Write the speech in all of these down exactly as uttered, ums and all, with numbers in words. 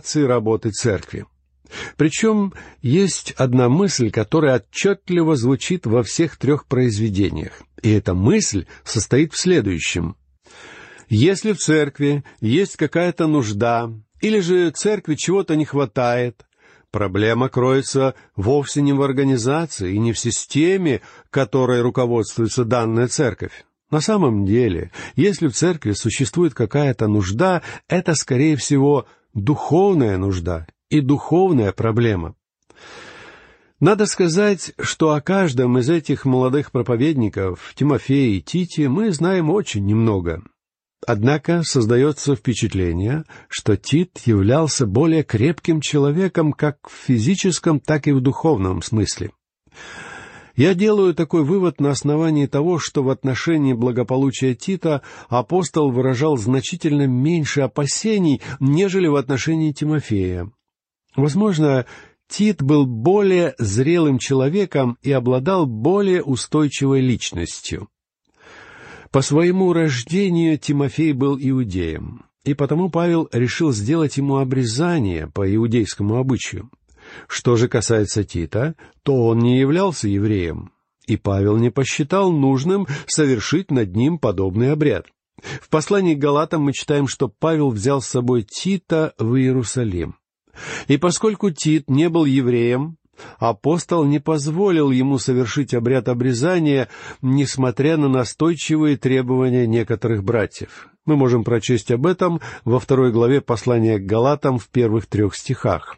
работы церкви. Причем есть одна мысль, которая отчетливо звучит во всех трех произведениях. И эта мысль состоит в следующем. Если в церкви есть какая-то нужда, или же церкви чего-то не хватает, проблема кроется вовсе не в организации и не в системе, которой руководствуется данная церковь. На самом деле, если в церкви существует какая-то нужда, это, скорее всего, духовная нужда и духовная проблема. Надо сказать, что о каждом из этих молодых проповедников, Тимофее и Тите, мы знаем очень немного. Однако создается впечатление, что Тит являлся более крепким человеком как в физическом, так и в духовном смысле. Я делаю такой вывод на основании того, что в отношении благополучия Тита апостол выражал значительно меньше опасений, нежели в отношении Тимофея. Возможно, Тит был более зрелым человеком и обладал более устойчивой личностью. По своему рождению Тимофей был иудеем, и потому Павел решил сделать ему обрезание по иудейскому обычаю. Что же касается Тита, то он не являлся евреем, и Павел не посчитал нужным совершить над ним подобный обряд. В послании к Галатам мы читаем, что Павел взял с собой Тита в Иерусалим. И поскольку Тит не был евреем, апостол не позволил ему совершить обряд обрезания, несмотря на настойчивые требования некоторых братьев. Мы можем прочесть об этом во второй главе послания к Галатам в первых трех стихах.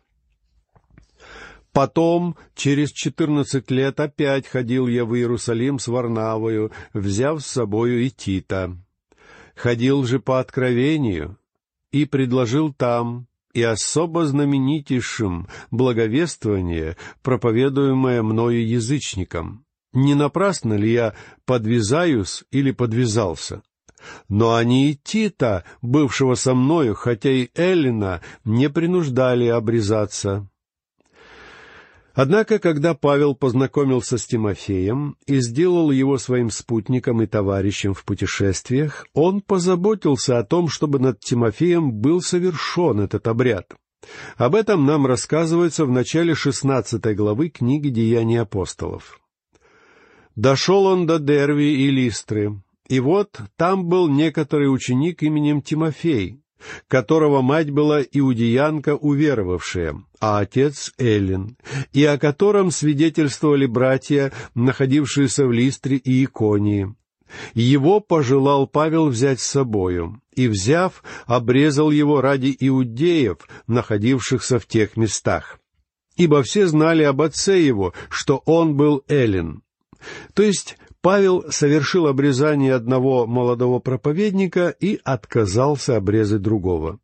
«Потом, через четырнадцать лет, опять ходил я в Иерусалим с Варнавою, взяв с собою и Тита. Ходил же по откровению и предложил там и особо знаменитейшим благовествование, проповедуемое мною язычникам. Не напрасно ли я подвязаюсь или подвязался? Но они и Тита, бывшего со мною, хотя и Эллина, не принуждали обрезаться». Однако, когда Павел познакомился с Тимофеем и сделал его своим спутником и товарищем в путешествиях, он позаботился о том, чтобы над Тимофеем был совершен этот обряд. Об этом нам рассказывается в начале шестнадцатой главы книги «Деяний апостолов». «Дошел он до Дерви и Листры, и вот там был некоторый ученик именем Тимофей, которого мать была иудеянка уверовавшая, а отец Эллин, и о котором свидетельствовали братья, находившиеся в Листре и Иконии. Его пожелал Павел взять с собою, и, взяв, обрезал его ради иудеев, находившихся в тех местах. Ибо все знали об отце его, что он был Эллин». То есть Павел совершил обрезание одного молодого проповедника и отказался обрезать другого.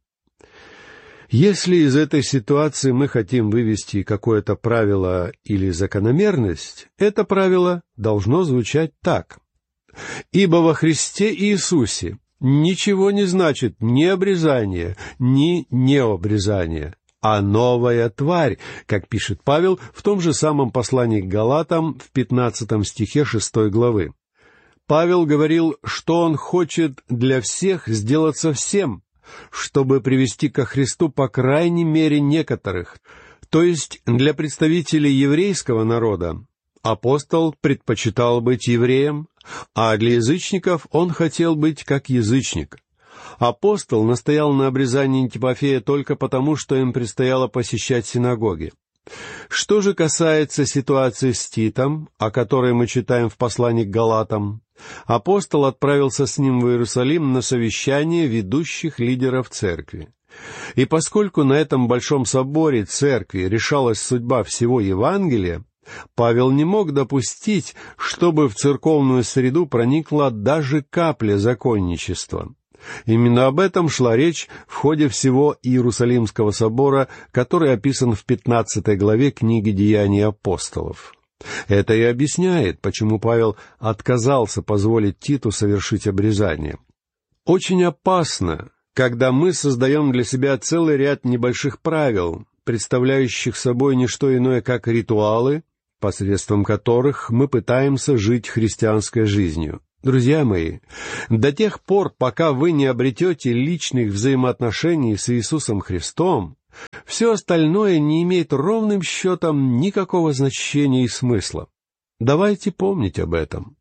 Если из этой ситуации мы хотим вывести какое-то правило или закономерность, это правило должно звучать так. «Ибо во Христе Иисусе ничего не значит ни обрезание, ни необрезание, а новая тварь», как пишет Павел в том же самом послании к Галатам в пятнадцатом стихе шестой главы. Павел говорил, что он хочет для всех сделаться всем, чтобы привести ко Христу по крайней мере некоторых, то есть для представителей еврейского народа. Апостол предпочитал быть евреем, а для язычников он хотел быть как язычник. Апостол настоял на обрезании Тимофея только потому, что им предстояло посещать синагоги. Что же касается ситуации с Титом, о которой мы читаем в послании к Галатам, апостол отправился с ним в Иерусалим на совещание ведущих лидеров церкви. И поскольку на этом большом соборе церкви решалась судьба всего Евангелия, Павел не мог допустить, чтобы в церковную среду проникла даже капля законничества. Именно об этом шла речь в ходе всего Иерусалимского собора, который описан в пятнадцатой главе книги «Деяний апостолов». Это и объясняет, почему Павел отказался позволить Титу совершить обрезание. Очень опасно, когда мы создаем для себя целый ряд небольших правил, представляющих собой не что иное, как ритуалы, посредством которых мы пытаемся жить христианской жизнью. Друзья мои, до тех пор, пока вы не обретете личных взаимоотношений с Иисусом Христом, Все остальное не имеет ровным счетом никакого значения и смысла. Давайте помнить об этом.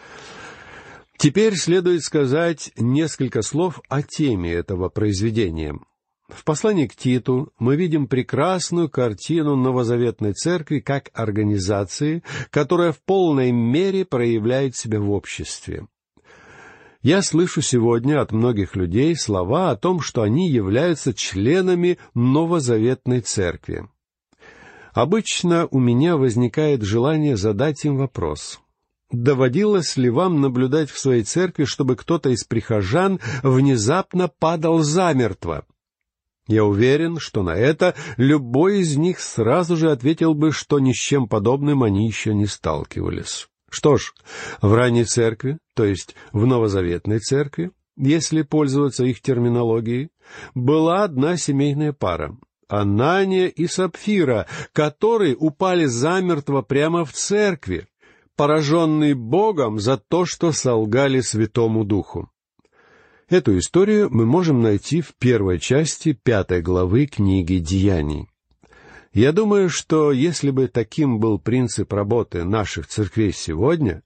Теперь следует сказать несколько слов о теме этого произведения. В послании к Титу мы видим прекрасную картину новозаветной церкви как организации, которая в полной мере проявляет себя в обществе. Я слышу сегодня от многих людей слова о том, что они являются членами новозаветной церкви. Обычно у меня возникает желание задать им вопрос: доводилось ли вам наблюдать в своей церкви, чтобы кто-то из прихожан внезапно падал замертво? Я уверен, что на это любой из них сразу же ответил бы, что ни с чем подобным они еще не сталкивались. Что ж, в ранней церкви, то есть в новозаветной церкви, если пользоваться их терминологией, была одна семейная пара — Анания и Сапфира, которые упали замертво прямо в церкви, пораженные Богом за то, что солгали Святому Духу. Эту историю мы можем найти в первой части пятой главы книги «Деяний». Я думаю, что если бы таким был принцип работы наших церквей сегодня,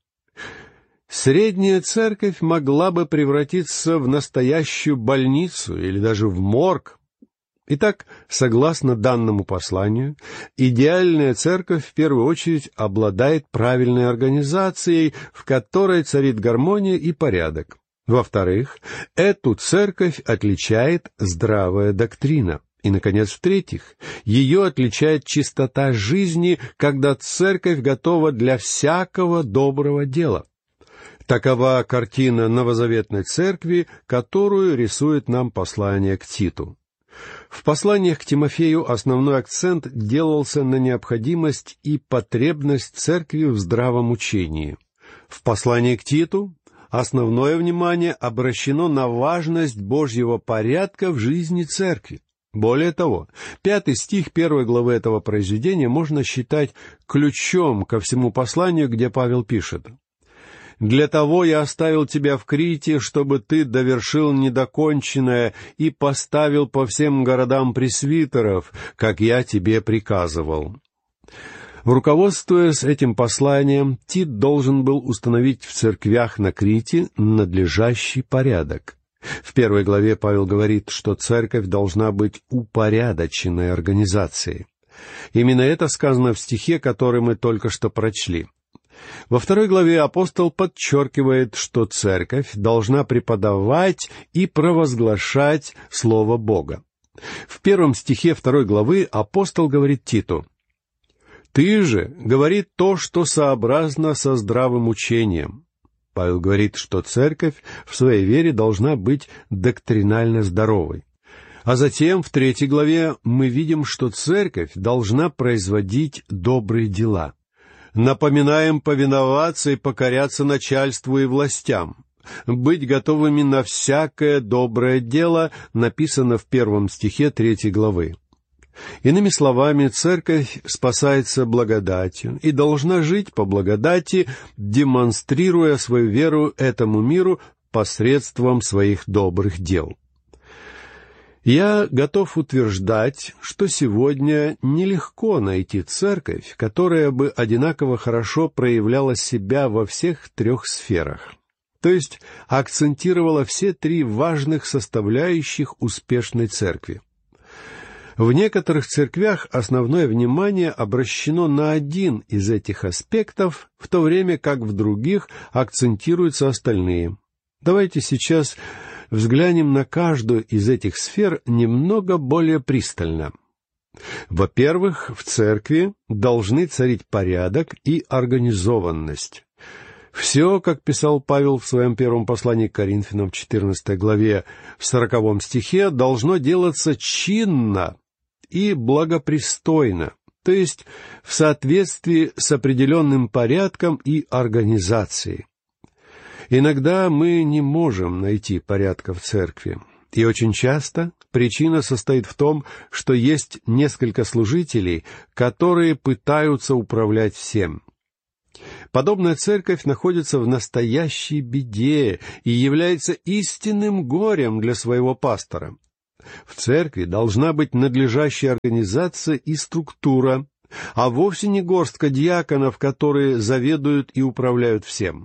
средняя церковь могла бы превратиться в настоящую больницу или даже в морг. Итак, согласно данному посланию, идеальная церковь в первую очередь обладает правильной организацией, в которой царит гармония и порядок. Во-вторых, эту церковь отличает здравая доктрина. И, наконец, в-третьих, ее отличает чистота жизни, когда церковь готова для всякого доброго дела. Такова картина новозаветной церкви, которую рисует нам послание к Титу. В посланиях к Тимофею основной акцент делался на необходимость и потребность церкви в здравом учении. В послании к Титу основное внимание обращено на важность Божьего порядка в жизни церкви. Более того, пятый стих первой главы этого произведения можно считать ключом ко всему посланию, где Павел пишет: «Для того я оставил тебя в Крите, чтобы ты довершил недоконченное и поставил по всем городам пресвитеров, как я тебе приказывал». Руководствуясь этим посланием, Тит должен был установить в церквях на Крите надлежащий порядок. В первой главе Павел говорит, что церковь должна быть упорядоченной организацией. Именно это сказано в стихе, который мы только что прочли. Во второй главе апостол подчеркивает, что церковь должна преподавать и провозглашать Слово Бога. В первом стихе второй главы апостол говорит Титу: «Ты же говори то, что сообразно со здравым учением». Павел говорит, что церковь в своей вере должна быть доктринально здоровой. А затем в третьей главе мы видим, что церковь должна производить добрые дела. Напоминаем повиноваться и покоряться начальству и властям. Быть готовыми на всякое доброе дело, написано в первом стихе третьей главы. Иными словами, церковь спасается благодатью и должна жить по благодати, демонстрируя свою веру этому миру посредством своих добрых дел. Я готов утверждать, что сегодня нелегко найти церковь, которая бы одинаково хорошо проявляла себя во всех трех сферах, то есть акцентировала все три важных составляющих успешной церкви. В некоторых церквях основное внимание обращено на один из этих аспектов, в то время как в других акцентируются остальные. Давайте сейчас взглянем на каждую из этих сфер немного более пристально. Во-первых, в церкви должны царить порядок и организованность. Все, как писал Павел в своем первом послании к Коринфянам в четырнадцатой главе, в сороковом стихе, должно делаться чинно и благопристойно, то есть в соответствии с определенным порядком и организацией. Иногда мы не можем найти порядка в церкви, и очень часто причина состоит в том, что есть несколько служителей, которые пытаются управлять всем. Подобная церковь находится в настоящей беде и является истинным горем для своего пастора. В церкви должна быть надлежащая организация и структура, а вовсе не горстка диаконов, которые заведуют и управляют всем.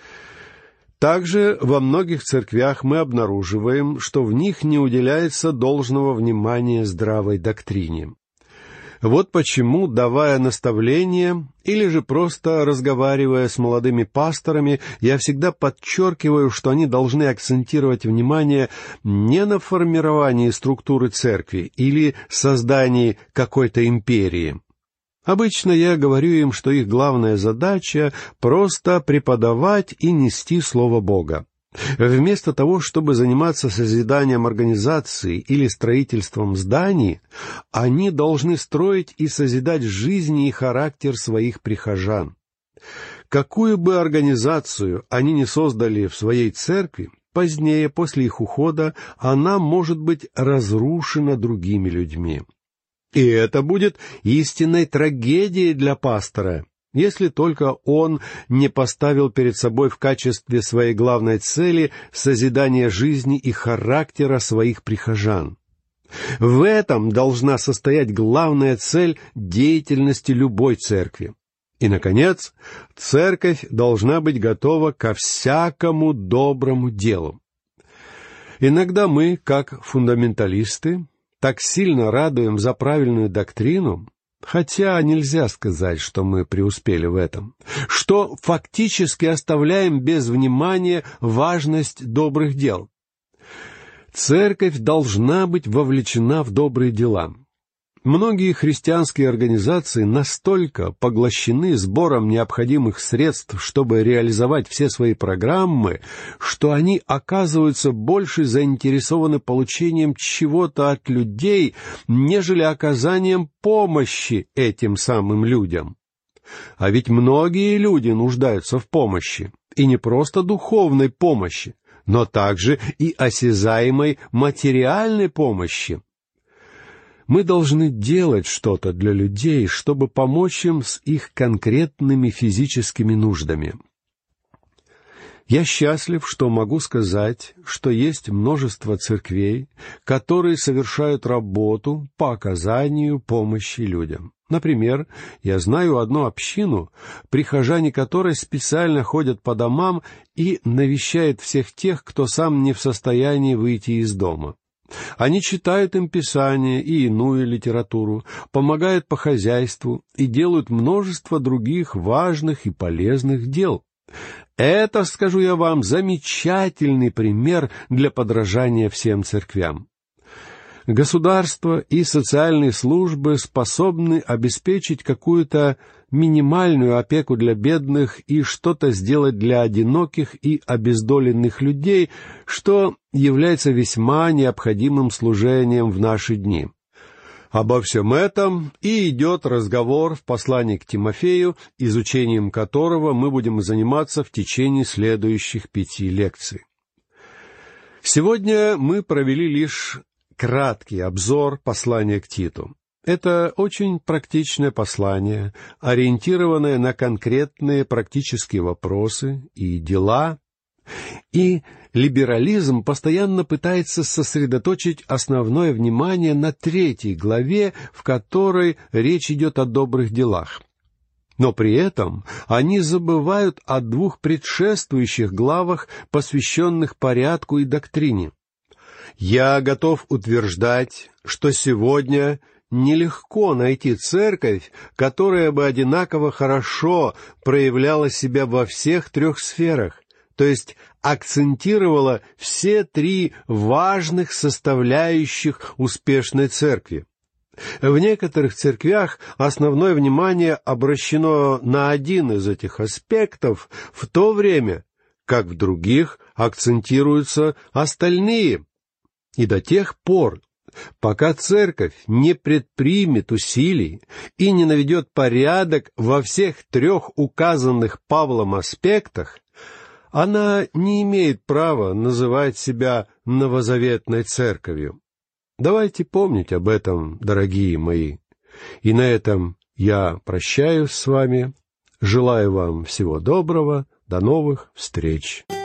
Также во многих церквях мы обнаруживаем, что в них не уделяется должного внимания здравой доктрине. Вот почему, давая наставления или же просто разговаривая с молодыми пасторами, я всегда подчеркиваю, что они должны акцентировать внимание не на формировании структуры церкви или создании какой-то империи. Обычно я говорю им, что их главная задача — просто преподавать и нести Слово Бога. Вместо того, чтобы заниматься созиданием организации или строительством зданий, они должны строить и созидать жизнь и характер своих прихожан. Какую бы организацию они ни создали в своей церкви, позднее, после их ухода, она может быть разрушена другими людьми. И это будет истинной трагедией для пастора, если только он не поставил перед собой в качестве своей главной цели созидание жизни и характера своих прихожан. В этом должна состоять главная цель деятельности любой церкви. И, наконец, церковь должна быть готова ко всякому доброму делу. Иногда мы, как фундаменталисты, так сильно радуем за правильную доктрину, хотя нельзя сказать, что мы преуспели в этом, что фактически оставляем без внимания важность добрых дел. Церковь должна быть вовлечена в добрые дела. Многие христианские организации настолько поглощены сбором необходимых средств, чтобы реализовать все свои программы, что они оказываются больше заинтересованы получением чего-то от людей, нежели оказанием помощи этим самым людям. А ведь многие люди нуждаются в помощи, и не просто духовной помощи, но также и осязаемой материальной помощи. Мы должны делать что-то для людей, чтобы помочь им с их конкретными физическими нуждами. Я счастлив, что могу сказать, что есть множество церквей, которые совершают работу по оказанию помощи людям. Например, я знаю одну общину, прихожане которой специально ходят по домам и навещают всех тех, кто сам не в состоянии выйти из дома. Они читают им Писание и иную литературу, помогают по хозяйству и делают множество других важных и полезных дел. Это, скажу я вам, замечательный пример для подражания всем церквям. Государство и социальные службы способны обеспечить какую-то минимальную опеку для бедных и что-то сделать для одиноких и обездоленных людей, что является весьма необходимым служением в наши дни. Обо всем этом и идет разговор в послании к Тимофею, изучением которого мы будем заниматься в течение следующих пяти лекций. Сегодня мы провели лишь краткий обзор послания к Титу. Это очень практичное послание, ориентированное на конкретные практические вопросы и дела. И либерализм постоянно пытается сосредоточить основное внимание на третьей главе, в которой речь идет о добрых делах. Но при этом они забывают о двух предшествующих главах, посвященных порядку и доктрине. Я готов утверждать, что сегодня нелегко найти церковь, которая бы одинаково хорошо проявляла себя во всех трех сферах, то есть акцентировала все три важных составляющих успешной церкви. В некоторых церквях основное внимание обращено на один из этих аспектов, в то время как в других акцентируются остальные. И до тех пор, пока церковь не предпримет усилий и не наведет порядок во всех трех указанных Павлом аспектах, она не имеет права называть себя новозаветной церковью. Давайте помнить об этом, дорогие мои. И на этом я прощаюсь с вами. Желаю вам всего доброго. До новых встреч.